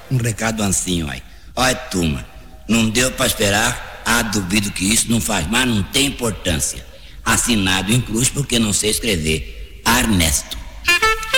um recado assim, olha. Olha, turma, não deu para esperar, duvido que isso não faz, mas não tem importância. Assinado em cruz porque não sei escrever. Ernesto.